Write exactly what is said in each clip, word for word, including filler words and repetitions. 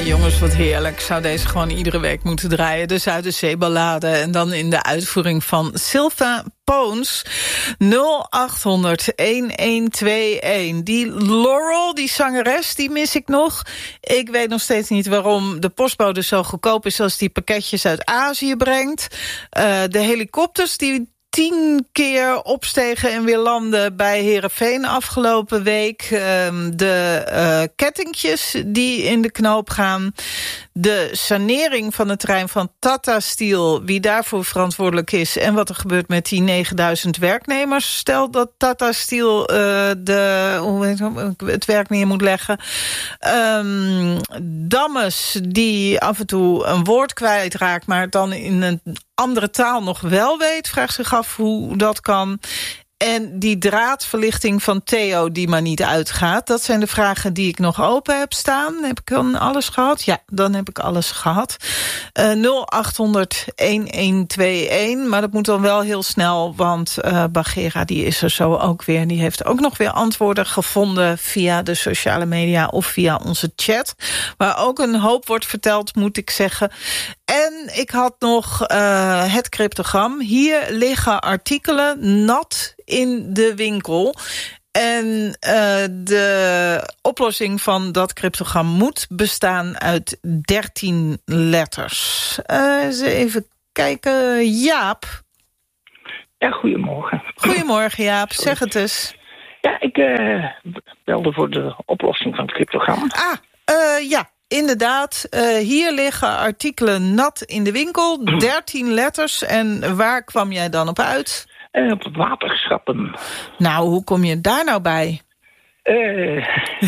Jongens, wat heerlijk. Ik zou deze gewoon iedere week moeten draaien. De Zuiderzeeballade. En dan in de uitvoering van Silva Poons. nul acht honderd elf Die Laurel, die zangeres, die mis ik nog. Ik weet nog steeds niet waarom de postbode zo goedkoop is als die pakketjes uit Azië brengt. Uh, de helikopters die tien keer opstegen en weer landen bij Heerenveen afgelopen week. Um, de uh, kettingjes die in de knoop gaan. De sanering van het terrein van Tata Steel, wie daarvoor verantwoordelijk is en wat er gebeurt met die negenduizend werknemers. Stel dat Tata Steel uh, de, hoe heet het, het werk neer moet leggen. Um, Dammes die af en toe een woord kwijtraakt, maar dan in een andere taal nog wel weet. Vraagt zich af hoe dat kan. En die draadverlichting van Theo die maar niet uitgaat. Dat zijn de vragen die ik nog open heb staan. Heb ik dan alles gehad? Ja, dan heb ik alles gehad. Uh, nul acht honderd elf Maar dat moet dan wel heel snel. Want uh, Bagheera die is er zo ook weer. Die heeft ook nog weer antwoorden gevonden via de sociale media of via onze chat. Waar ook een hoop wordt verteld, moet ik zeggen. En ik had nog uh, het cryptogram. Hier liggen artikelen nat in de winkel. En uh, de oplossing van dat cryptogram moet bestaan uit dertien letters. Uh, eens even kijken. Jaap. Ja, goedemorgen. Goedemorgen, Jaap. Zeg het eens. Ja, ik uh, belde voor de oplossing van het cryptogram. Ah, uh, ja. Inderdaad, uh, hier liggen artikelen nat in de winkel. dertien letters. En waar kwam jij dan op uit? Uh, op waterschappen. Nou, hoe kom je daar nou bij? Uh,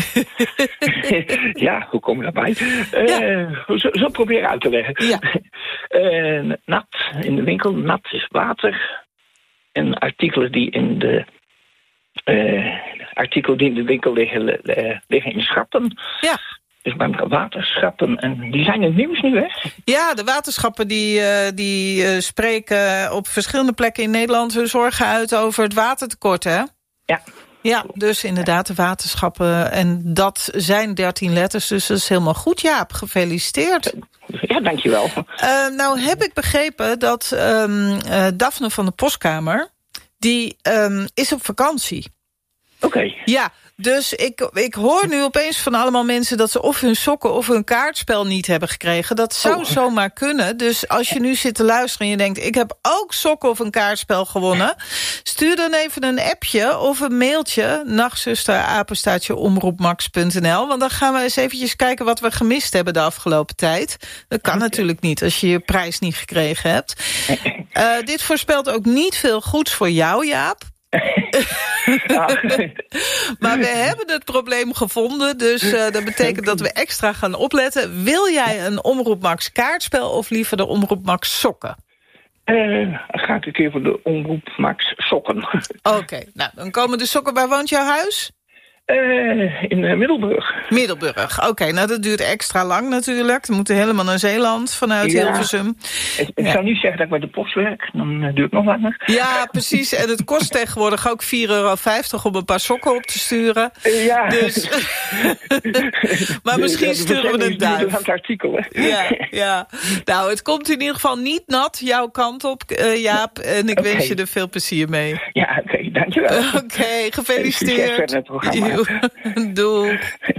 ja, hoe kom je daarbij? Uh, ja. Zo, zo proberen uit te leggen. Ja. Uh, nat in de winkel. Nat is water. En artikelen die in de... Uh, artikelen die in de winkel liggen, uh, liggen in schappen. Ja. Dus bij elkaar waterschappen. En die zijn in het nieuws nu, hè? Ja, de waterschappen die, uh, die uh, spreken op verschillende plekken in Nederland hun zorgen uit over het watertekort, hè? Ja. Ja, dus inderdaad de waterschappen. En dat zijn dertien letters, dus dat is helemaal goed, Jaap. Gefeliciteerd. Ja, dankjewel. Uh, nou heb ik begrepen dat um, uh, Daphne van de Postkamer, die um, is op vakantie. Oké. Okay. Ja. Dus ik, ik hoor nu opeens van allemaal mensen dat ze of hun sokken of hun kaartspel niet hebben gekregen. Dat zou oh. zomaar kunnen. Dus als je nu zit te luisteren en je denkt, ik heb ook sokken of een kaartspel gewonnen. Stuur dan even een appje of een mailtje. nachtzuster apenstaartje omroepmax punt n l. Want dan gaan we eens eventjes kijken wat we gemist hebben de afgelopen tijd. Dat kan okay. natuurlijk niet als je je prijs niet gekregen hebt. Uh, dit voorspelt ook niet veel goeds voor jou, Jaap. Ja. Maar we hebben het probleem gevonden, dus uh, dat betekent dat we extra gaan opletten. Wil jij een Omroep Max kaartspel of liever de Omroep Max sokken? Uh, ga ik een keer voor de Omroep Max sokken. Oké, okay, nou dan komen de sokken. Waar woont jouw huis? Uh, in uh, Middelburg. Middelburg, oké. Okay, nou dat duurt extra lang natuurlijk. We moeten helemaal naar Zeeland vanuit ja. Hilversum. Ik, ik ja. zou niet zeggen dat ik bij de post werk. Dan uh, duurt het nog langer. Ja, precies. En het kost tegenwoordig ook vier euro vijftig om een paar sokken op te sturen. Uh, ja. Dus... maar misschien de, de sturen we een duif. Van het artikel, hè? Ja, ja. Nou, het komt in ieder geval niet nat jouw kant op, uh, Jaap. En ik okay. wens je er veel plezier mee. Ja, oké. Okay, dankjewel. Oké, okay, gefeliciteerd. Succes met het programma. Doei.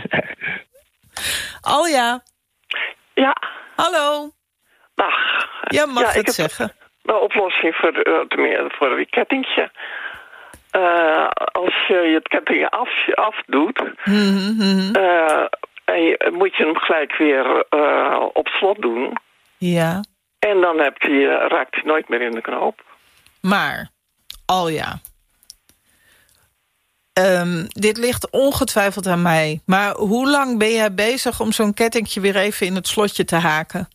Alja. Ja. Hallo. Dag. Ja, mag ja, het ik zeggen. Een oplossing voor, uh, tenminste, voor een kettingje. Uh, als je het ketting af, afdoet, mm-hmm. uh, en je, moet je hem gelijk weer uh, op slot doen. Ja. En dan heb je, raakt hij nooit meer in de knoop. Maar, Alja... Um, dit ligt ongetwijfeld aan mij. Maar hoe lang ben jij bezig om zo'n kettingje weer even in het slotje te haken?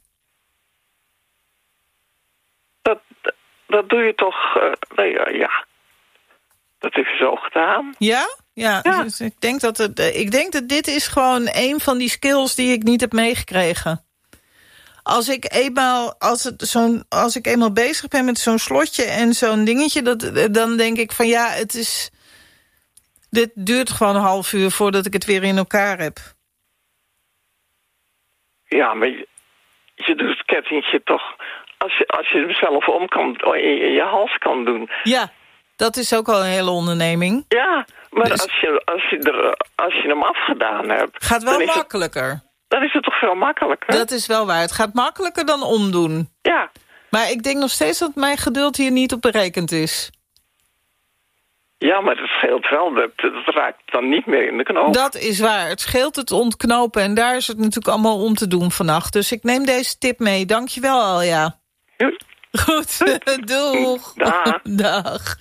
Dat, dat doe je toch... Uh, nee, uh, ja. Dat heb je zo gedaan. Ja? Ja, ja. Dus ik, denk dat het, ik denk dat dit is gewoon een van die skills die ik niet heb meegekregen. Als ik eenmaal, als het zo'n, als ik eenmaal bezig ben met zo'n slotje en zo'n dingetje, dat, dan denk ik van ja, het is... Dit duurt gewoon een half uur voordat ik het weer in elkaar heb. Ja, maar je, je doet het kettingje toch... Als je, als je hem zelf om kan, in je hals kan doen. Ja, dat is ook al een hele onderneming. Ja, maar dus... als, je, als, je er, als je hem afgedaan hebt... Gaat wel dan makkelijker. Het, dan is het toch veel makkelijker? Dat is wel waar. Het gaat makkelijker dan omdoen. Ja. Maar ik denk nog steeds dat mijn geduld hier niet op berekend is. Ja, maar het scheelt wel. Dat, dat raakt dan niet meer in de knoop. Dat is waar. Het scheelt het ontknopen. En daar is het natuurlijk allemaal om te doen vannacht. Dus ik neem deze tip mee. Dank je wel, Alja. Ja. Goed, doeg. Dag. Dag.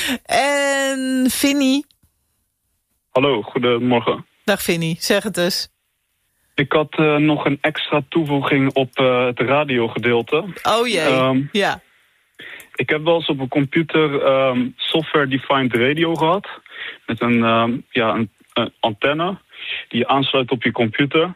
En Vinnie? Hallo, goedemorgen. Dag Vinnie, zeg het eens. Ik had uh, nog een extra toevoeging op uh, het radiogedeelte. Oh jee, um, ja. Ik heb wel eens op een computer um, software-defined radio gehad. Met een, um, ja, een, een antenne die je aansluit op je computer.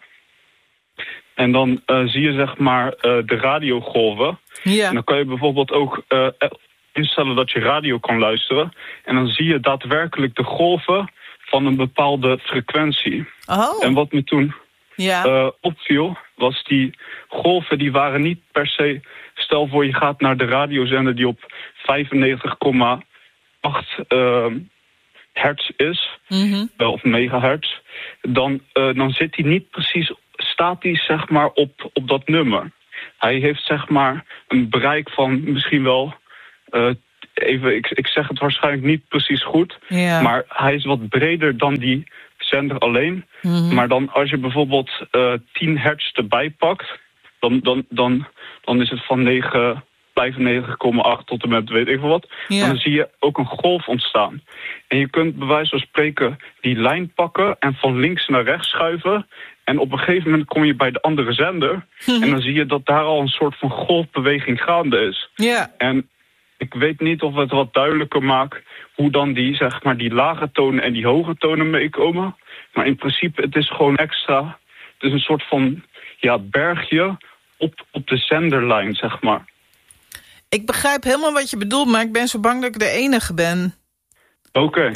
En dan uh, zie je zeg maar uh, de radiogolven. Ja. En dan kan je bijvoorbeeld ook uh, instellen dat je radio kan luisteren. En dan zie je daadwerkelijk de golven van een bepaalde frequentie. Oh. En wat me toen ja. uh, opviel, was die golven die waren niet per se... Stel voor je gaat naar de radiozender die op vijfennegentig komma acht uh, hertz is, mm-hmm. uh, of megahertz, dan, uh, dan zit hij niet precies statisch zeg maar, op, op dat nummer. Hij heeft zeg maar een bereik van misschien wel... Uh, even, ik, ik zeg het waarschijnlijk niet precies goed, ja. maar hij is wat breder dan die zender alleen. Mm-hmm. Maar dan als je bijvoorbeeld uh, tien hertz erbij pakt, dan, dan, dan, dan is het van vijfennegentig komma acht tot en met weet ik veel wat. Ja. En dan zie je ook een golf ontstaan. En je kunt bij wijze van spreken die lijn pakken en van links naar rechts schuiven. En op een gegeven moment kom je bij de andere zender. Mm-hmm. En dan zie je dat daar al een soort van golfbeweging gaande is. Ja. En ik weet niet of het wat duidelijker maakt hoe dan die, zeg maar, die lage tonen en die hoge tonen meekomen. Maar in principe, het is gewoon extra. Het is een soort van ja, bergje op, op de zenderlijn, zeg maar. Ik begrijp helemaal wat je bedoelt, maar ik ben zo bang dat ik de enige ben. Oké. Okay.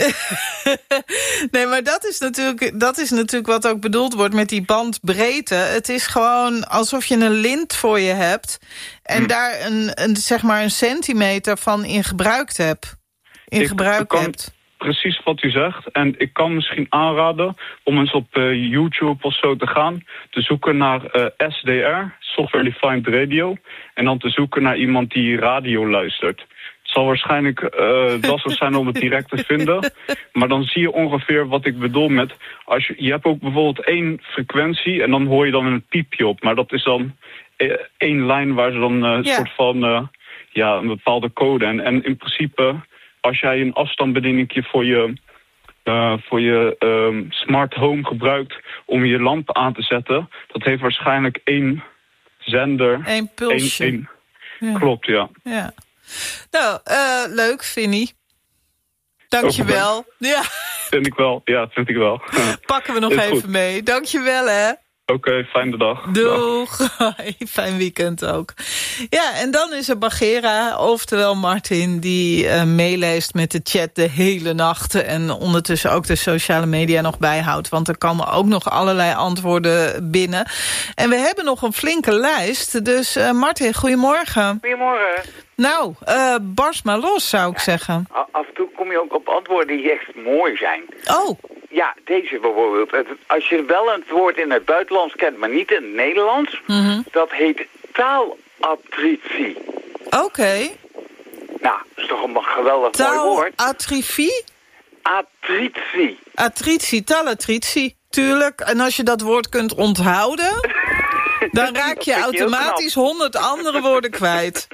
Nee, maar dat is, natuurlijk, dat is natuurlijk wat ook bedoeld wordt met die bandbreedte. Het is gewoon alsof je een lint voor je hebt en hm. daar een, een, zeg maar een centimeter van in gebruikt hebt. In ik, gebruik ik kan hebt. Precies wat u zegt. En ik kan misschien aanraden om eens op uh, YouTube of zo te gaan. Te zoeken naar uh, S D R, Software Defined Radio. En dan te zoeken naar iemand die radio luistert. Het zal waarschijnlijk uh, lastig zijn om het direct te vinden. Maar dan zie je ongeveer wat ik bedoel met... Als je, je hebt ook bijvoorbeeld één frequentie en dan hoor je dan een piepje op. Maar dat is dan uh, één lijn waar ze dan een uh, ja. soort van... Uh, ja, een bepaalde code. En, en in principe... Als jij een afstandsbedieningje voor je, uh, voor je um, smart home gebruikt om je lamp aan te zetten, dat heeft waarschijnlijk één zender. Eén pulsje. Één, één. Ja. Klopt, ja. ja. Nou, uh, leuk, Vinnie. Dank je wel. Ja. Vind ik wel, ja, vind ik wel. Pakken we nog even goed. mee. Dank je wel, hè. Oké, okay, fijne dag. Doeg. Dag. Fijn weekend ook. Ja, en dan is er Bagheera, oftewel Martin, die uh, meeleest met de chat de hele nacht en ondertussen ook de sociale media nog bijhoudt, want er komen ook nog allerlei antwoorden binnen. En we hebben nog een flinke lijst, dus uh, Martin, goedemorgen. Goedemorgen. Nou, uh, barst maar los, zou ik ja, zeggen. Af en toe kom je ook op antwoorden die echt mooi zijn. Oh. Ja, deze bijvoorbeeld. Als je wel een woord in het buitenlands kent, maar niet in het Nederlands, mm-hmm. dat heet taalattritie. Oké. Okay. Nou, dat is toch een geweldig mooi woord. Taalattritie? Attritie. Attritie, taalattritie, tuurlijk. En als je dat woord kunt onthouden, dan raak je automatisch honderd andere woorden kwijt.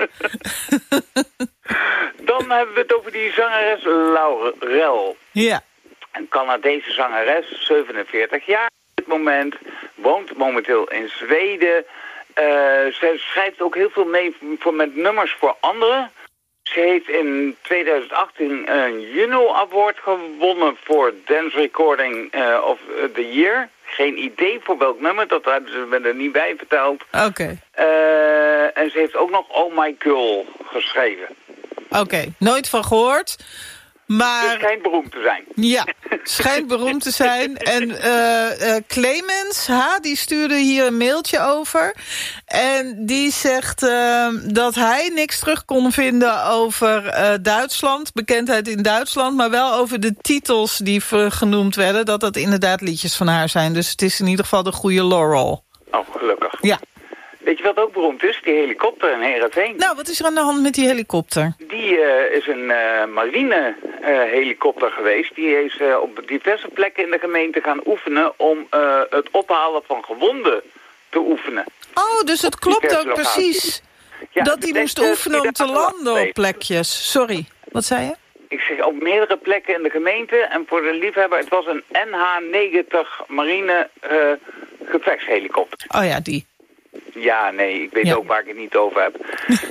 Dan hebben we het over die zangeres Laurel. Ja. Een Canadese zangeres, zevenenveertig jaar op dit moment, woont momenteel in Zweden. Uh, ze schrijft ook heel veel mee voor, met nummers voor anderen. Ze heeft in tweeduizend achttien een Juno Award gewonnen voor Dance Recording uh, of the Year. Geen idee voor welk nummer, dat hebben ze me er niet bij verteld. Oké. Okay. Uh, en ze heeft ook nog Oh My Girl geschreven. Oké, okay. Nooit van gehoord. Maar, dus schijnt beroemd te zijn. Ja, schijnt beroemd te zijn. En uh, uh, Clemens, ha, die stuurde hier een mailtje over. En die zegt uh, dat hij niks terug kon vinden over uh, Duitsland. Bekendheid in Duitsland. Maar wel over de titels die genoemd werden. Dat dat inderdaad liedjes van haar zijn. Dus het is in ieder geval de goede Laurel. Oh, gelukkig. Ja. Weet je wat ook beroemd is? Die helikopter in Heerenveen. Nou, wat is er aan de hand met die helikopter? Die uh, is een uh, marine uh, helikopter geweest. Die is uh, op diverse plekken in de gemeente gaan oefenen om uh, het ophalen van gewonden te oefenen. Oh, dus het klopt ook precies. Ja, dat die moest oefenen om te landen op plekjes. Sorry, wat zei je? Ik zeg op meerdere plekken in de gemeente. En voor de liefhebber, het was een N H negentig marine uh, gevechtshelikopter. Oh ja, die. Ja, nee, ik weet ja. ook waar ik het niet over heb.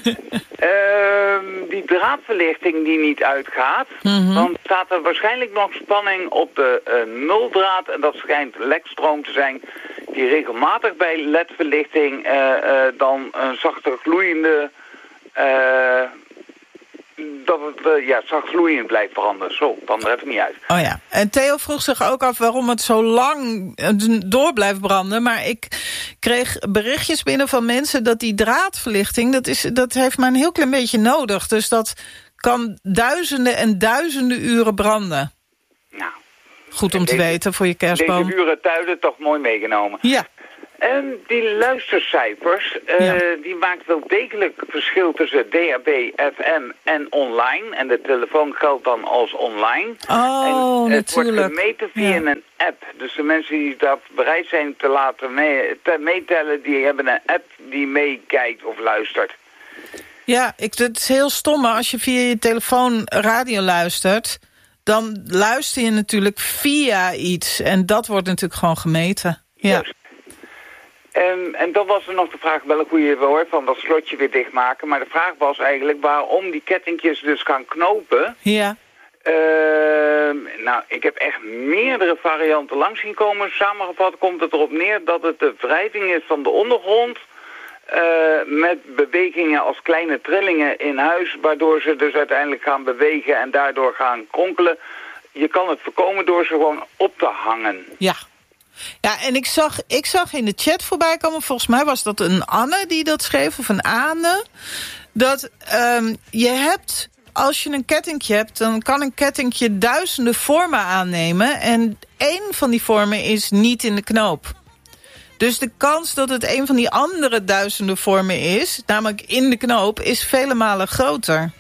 uh, die draadverlichting die niet uitgaat, mm-hmm. dan staat er waarschijnlijk nog spanning op de uh, nuldraad. En dat schijnt lekstroom te zijn die regelmatig bij L E D-verlichting uh, uh, dan een zachte gloeiende... Uh, dat het uh, ja, zacht gloeiend blijft veranderen. Zo, dan er even niet uit. Oh ja, en Theo vroeg zich ook af waarom het zo lang door blijft branden. Maar ik kreeg berichtjes binnen van mensen dat die draadverlichting... dat, is, dat heeft maar een heel klein beetje nodig. Dus dat kan duizenden en duizenden uren branden. Nou, goed om deze, te weten voor je kerstboom. Deze uren tuinen toch mooi meegenomen. Ja. En die luistercijfers, uh, ja. die maakt wel degelijk verschil tussen D A B, F M en online. En de telefoon geldt dan als online. Oh, en het natuurlijk. wordt gemeten via ja. een app. Dus de mensen die dat bereid zijn te laten mee, te meetellen, die hebben een app die meekijkt of luistert. Ja, ik, het is heel stom, maar als je via je telefoon radio luistert, dan luister je natuurlijk via iets. En dat wordt natuurlijk gewoon gemeten. Ja. Juist. Um, en dan was er nog de vraag, wel een goede woord van dat slotje weer dichtmaken. Maar de vraag was eigenlijk waarom die kettingjes dus gaan knopen. Ja. Uh, nou, ik heb echt meerdere varianten langs zien komen. Samengevat komt het erop neer dat het de wrijving is van de ondergrond. Uh, met bewegingen als kleine trillingen in huis. Waardoor ze dus uiteindelijk gaan bewegen en daardoor gaan kronkelen. Je kan het voorkomen door ze gewoon op te hangen. Ja. Ja, en ik zag, ik zag in de chat voorbij komen, volgens mij was dat een Anne die dat schreef, of een Ane, dat um, je hebt, als je een kettingje hebt, dan kan een kettingje duizenden vormen aannemen en één van die vormen is niet in de knoop. Dus de kans dat het een van die andere duizenden vormen is, namelijk in de knoop, is vele malen groter.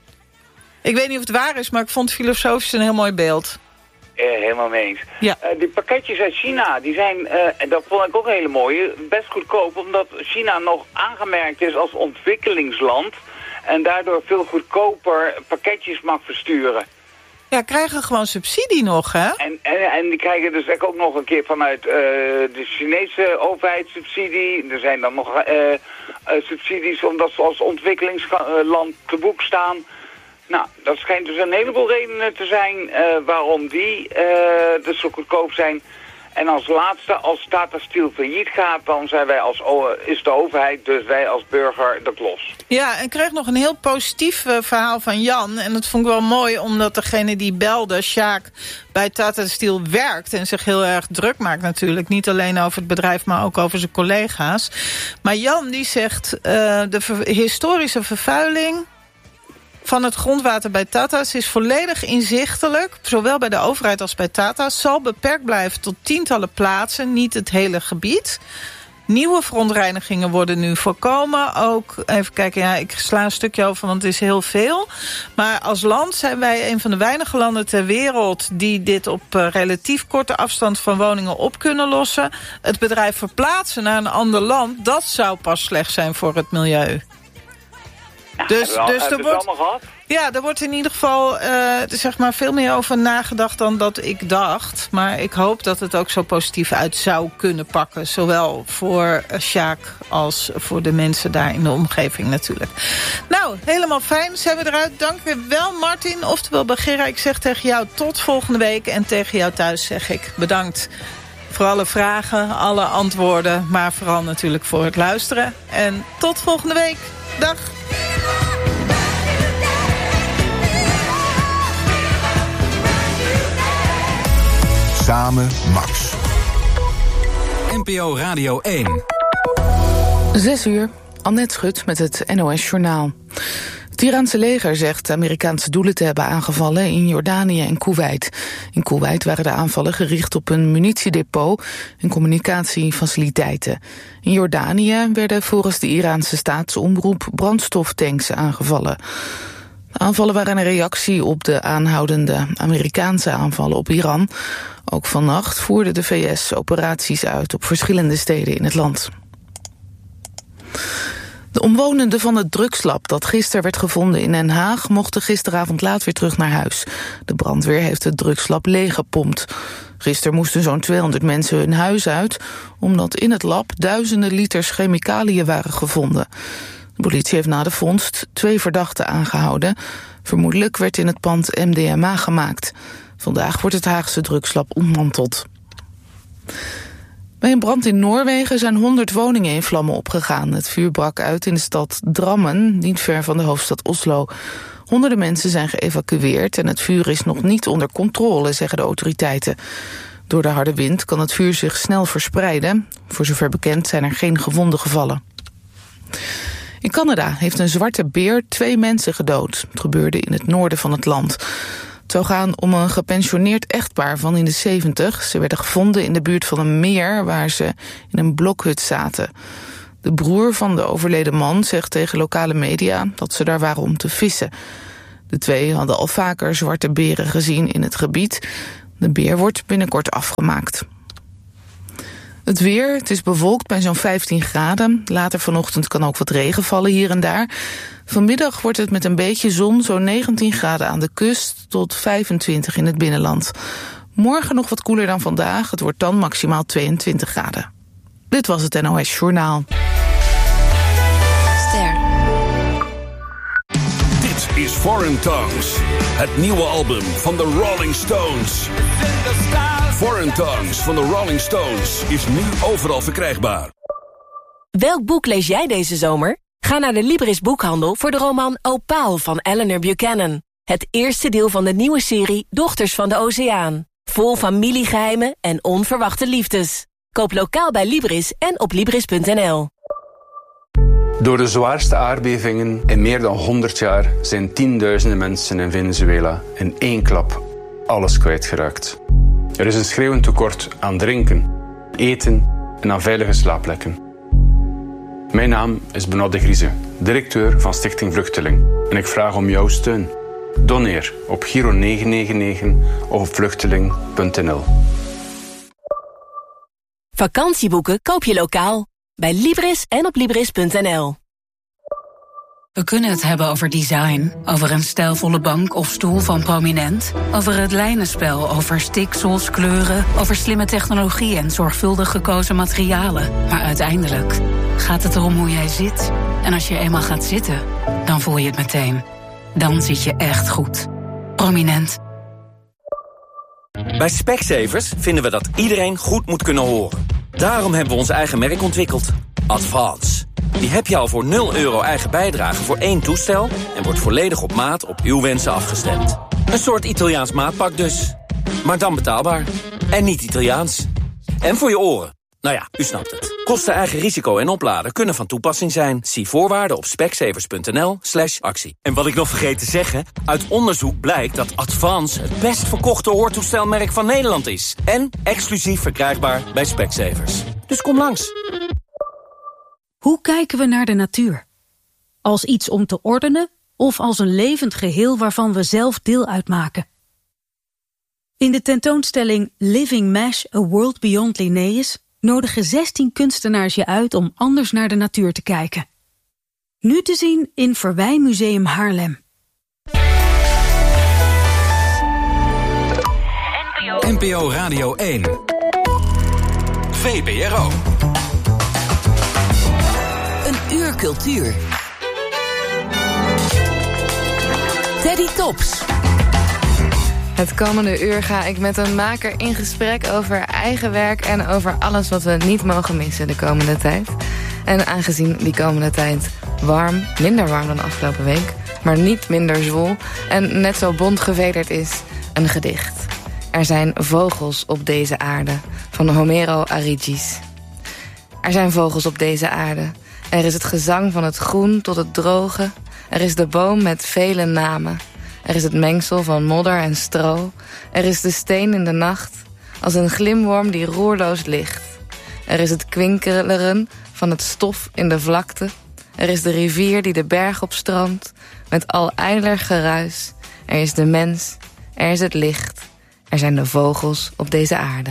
Ik weet niet of het waar is, maar ik vond filosofisch een heel mooi beeld. Eh, helemaal mee eens. Ja. Uh, die pakketjes uit China, die zijn, uh, en dat vond ik ook een hele mooie, best goedkoop, omdat China nog aangemerkt is als ontwikkelingsland en daardoor veel goedkoper pakketjes mag versturen. Ja, krijgen gewoon subsidie nog, hè? En, en, en die krijgen dus ook nog een keer vanuit uh, de Chinese overheid subsidie. Er zijn dan nog uh, uh, subsidies omdat ze als ontwikkelingsland te boek staan. Nou, dat schijnt dus een heleboel redenen te zijn uh, waarom die uh, dus zo goedkoop zijn. En als laatste, als Tata Steel failliet gaat, dan zijn wij als, is de overheid, dus wij als burger, de klos. Ja, en ik kreeg nog een heel positief uh, verhaal van Jan. En dat vond ik wel mooi, omdat degene die belde, Sjaak, bij Tata Steel werkt en zich heel erg druk maakt natuurlijk. Niet alleen over het bedrijf, maar ook over zijn collega's. Maar Jan die zegt, uh, de ver- historische vervuiling van het grondwater bij Tata's is volledig inzichtelijk, zowel bij de overheid als bij Tata's, zal beperkt blijven tot tientallen plaatsen, niet het hele gebied. Nieuwe verontreinigingen worden nu voorkomen. Ook, even kijken, ja, ik sla een stukje over, want het is heel veel. Maar als land zijn wij een van de weinige landen ter wereld die dit op uh, relatief korte afstand van woningen op kunnen lossen. Het bedrijf verplaatsen naar een ander land, dat zou pas slecht zijn voor het milieu. Ja, dus hebben we, dus er wordt, gehad? ja, er wordt in ieder geval uh, zeg maar veel meer over nagedacht dan dat ik dacht. Maar ik hoop dat het ook zo positief uit zou kunnen pakken. Zowel voor uh, Sjaak als voor de mensen daar in de omgeving natuurlijk. Nou, helemaal fijn. Zijn we eruit. Dank je wel, Martin. Oftewel Bagheera, ik zeg tegen jou tot volgende week. En tegen jou thuis zeg ik bedankt voor alle vragen, alle antwoorden. Maar vooral natuurlijk voor het luisteren. En tot volgende week. Dag. Samen Max. N P O Radio één. Zes uur, Annette Schut met het N O S Journaal. Het Iraanse leger zegt Amerikaanse doelen te hebben aangevallen in Jordanië en Koeweit. In Koeweit waren de aanvallen gericht op een munitiedepot en communicatiefaciliteiten. In Jordanië werden volgens de Iraanse staatsomroep brandstoftanks aangevallen. De aanvallen waren een reactie op de aanhoudende Amerikaanse aanvallen op Iran. Ook vannacht voerde de V S operaties uit op verschillende steden in het land. De omwonenden van het drugslab dat gisteren werd gevonden in Den Haag mochten gisteravond laat weer terug naar huis. De brandweer heeft het drugslab leeggepompt. Gisteren moesten zo'n tweehonderd mensen hun huis uit, omdat in het lab duizenden liters chemicaliën waren gevonden. De politie heeft na de vondst twee verdachten aangehouden. Vermoedelijk werd in het pand M D M A gemaakt. Vandaag wordt het Haagse drugslab ontmanteld. Bij een brand in Noorwegen zijn honderd woningen in vlammen opgegaan. Het vuur brak uit in de stad Drammen, niet ver van de hoofdstad Oslo. Honderden mensen zijn geëvacueerd en het vuur is nog niet onder controle, zeggen de autoriteiten. Door de harde wind kan het vuur zich snel verspreiden. Voor zover bekend zijn er geen gewonden gevallen. In Canada heeft een zwarte beer twee mensen gedood. Het gebeurde in het noorden van het land. Het zou gaan om een gepensioneerd echtpaar van in de zeventig. Ze werden gevonden in de buurt van een meer waar ze in een blokhut zaten. De broer van de overleden man zegt tegen lokale media dat ze daar waren om te vissen. De twee hadden al vaker zwarte beren gezien in het gebied. De beer wordt binnenkort afgemaakt. Het weer, het is bewolkt bij zo'n vijftien graden. Later vanochtend kan ook wat regen vallen hier en daar. Vanmiddag wordt het met een beetje zon zo'n negentien graden aan de kust tot vijfentwintig in het binnenland. Morgen nog wat koeler dan vandaag. Het wordt dan maximaal tweeëntwintig graden. Dit was het N O S Journaal. Ster. Dit is Foreign Tongues, het nieuwe album van de Rolling Stones. Foreign Tongues van de Rolling Stones is nu overal verkrijgbaar. Welk boek lees jij deze zomer? Ga naar de Libris boekhandel voor de roman Opaal van Eleanor Buchanan. Het eerste deel van de nieuwe serie Dochters van de Oceaan. Vol familiegeheimen en onverwachte liefdes. Koop lokaal bij Libris en op Libris punt n l. Door de zwaarste aardbevingen in meer dan honderd jaar zijn tienduizenden mensen in Venezuela in één klap alles kwijtgeraakt. Er is een schreeuwend tekort aan drinken, eten en aan veilige slaapplekken. Mijn naam is Benoît de Grieze, directeur van Stichting Vluchteling. En ik vraag om jouw steun. Doneer op Giro negen negen negen of op vluchteling punt n l. Vakantieboeken koop je lokaal. Bij Libris en op Libris punt n l. We kunnen het hebben over design, over een stijlvolle bank of stoel van Prominent, over het lijnenspel, over stiksels, kleuren, over slimme technologie en zorgvuldig gekozen materialen. Maar uiteindelijk gaat het erom hoe jij zit. En als je eenmaal gaat zitten, dan voel je het meteen. Dan zit je echt goed. Prominent. Bij Specsavers vinden we dat iedereen goed moet kunnen horen. Daarom hebben we ons eigen merk ontwikkeld. Advance. Die heb je al voor nul euro eigen bijdrage voor één toestel en wordt volledig op maat op uw wensen afgestemd. Een soort Italiaans maatpak dus. Maar dan betaalbaar. En niet Italiaans. En voor je oren. Nou ja, u snapt het. Kosten, eigen risico en opladen kunnen van toepassing zijn. Zie voorwaarden op specsavers punt n l slash actie. En wat ik nog vergeet te zeggen, uit onderzoek blijkt dat Advance het best verkochte hoortoestelmerk van Nederland is. En exclusief verkrijgbaar bij Specsavers. Dus kom langs. Hoe kijken we naar de natuur? Als iets om te ordenen of als een levend geheel waarvan we zelf deel uitmaken? In de tentoonstelling Living Mesh, A World Beyond Linnaeus nodigen zestien kunstenaars je uit om anders naar de natuur te kijken. Nu te zien in Verwijmuseum Haarlem. N P O Radio één. V P R O. Een uur cultuur. Teddy Tops. Het komende uur ga ik met een maker in gesprek over eigen werk en over alles wat we niet mogen missen de komende tijd. En aangezien die komende tijd warm, minder warm dan afgelopen week, maar niet minder zwoel en net zo bont gevederd is, een gedicht. Er zijn vogels op deze aarde, van Homero Arigis. Er zijn vogels op deze aarde. Er is het gezang van het groen tot het droge. Er is de boom met vele namen. Er is het mengsel van modder en stro. Er is de steen in de nacht, als een glimworm die roerloos ligt. Er is het kwinkelen van het stof in de vlakte. Er is de rivier die de berg opstroomt, met al ijler geruis. Er is de mens, er is het licht. Er zijn de vogels op deze aarde.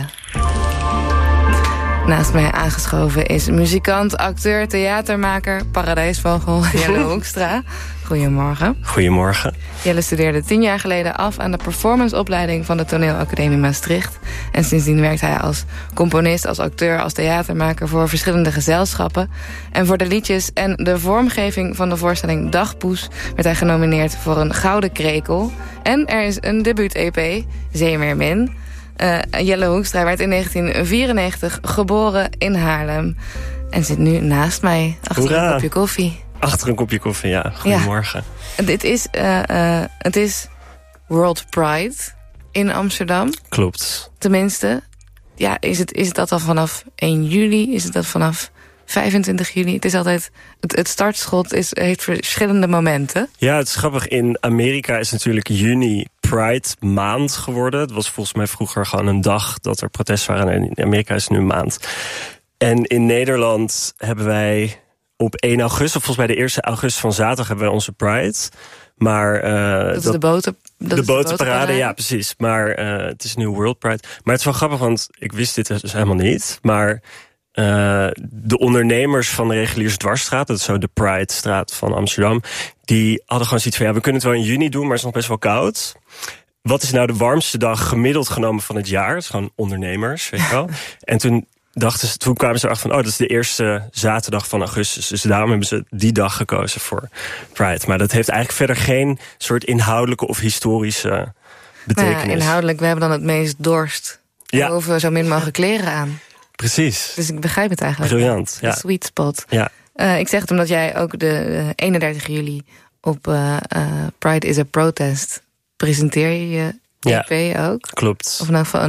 Naast mij aangeschoven is muzikant, acteur, theatermaker, paradijsvogel Jelle Hoekstra. Goedemorgen. Goedemorgen. Jelle studeerde tien jaar geleden af aan de performanceopleiding van de Toneelacademie Maastricht. En sindsdien werkt hij als componist, als acteur, als theatermaker voor verschillende gezelschappen. En voor de liedjes en de vormgeving van de voorstelling Dagpoes werd hij genomineerd voor een Gouden Krekel. En er is een debuut-E P, Zeemeermin. Uh, Jelle Hoekstra werd in negentien vierennegentig geboren in Haarlem. En zit nu naast mij, achter Hoera. een kopje koffie. Achter een kopje koffie, ja. Goedemorgen. Ja. Dit is, uh, uh, het is World Pride in Amsterdam. Klopt. Tenminste, ja, is het, is het dat al vanaf één juli? Is het dat vanaf vijfentwintig juli? Het is altijd, het, het startschot is, heeft verschillende momenten. Ja, het is grappig. In Amerika is natuurlijk juni Pride maand geworden. Het was volgens mij vroeger gewoon een dag dat er protesten waren. En in Amerika is het nu een maand. En in Nederland hebben wij op één augustus, of volgens mij de eerste augustus van zaterdag, hebben wij onze Pride. Maar, uh, dat is dat, de boten. Dat de is botenparade, ja, precies. Maar uh, het is nu World Pride. Maar het is wel grappig, want ik wist dit dus helemaal niet. Maar uh, de ondernemers van de Reguliers Dwarsstraat, dat is zo de Pride-straat van Amsterdam, die hadden gewoon zoiets van, ja, we kunnen het wel in juni doen, maar het is nog best wel koud. Wat is nou de warmste dag gemiddeld genomen van het jaar? Het is gewoon ondernemers, weet je wel. En toen dachten ze, toen kwamen ze erachter van, oh, dat is de eerste zaterdag van augustus. Dus daarom hebben ze die dag gekozen voor Pride. Maar dat heeft eigenlijk verder geen soort inhoudelijke of historische betekenis. Nou ja, inhoudelijk, we hebben dan het meest dorst. Ja. We hoeven zo min mogelijk kleren aan. Precies. Dus ik begrijp het eigenlijk. Briljant, ja. De sweet spot. Ja. Uh, ik zeg het omdat jij ook de uh, eenendertig juli op uh, uh, Pride is a Protest presenteer je je E P ja, ook. Klopt. Of nou van